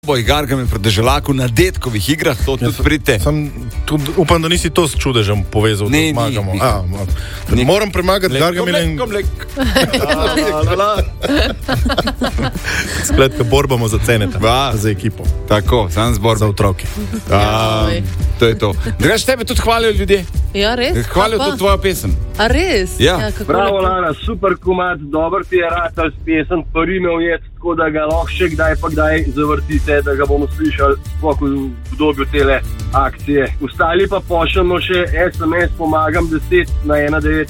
Boj Gargame pred Deželaku na detkovih igrah, to tudi pridite. Upam, da nisi to s čudežem povezal, da zmagamo. Moram premagati Gargamela in... Skratka, borbamo za ceneta, za ekipo. Tako, sam zbor. Za otroke. To je to. Drugač tebe tudi hvalijo ljudje. Ja, res? Hvalijo tudi tvojo pesem. A res? Ja. Bravo, Lana, super komad, dober ti je ratal s pesem, prime ujet, tako da ga lahko še kdaj pa kdaj zavrtite, da ga bomo slišali sploh v obdobju tele akcije. Ostali pa pošljamo še SMS, pomagam 10 na 19.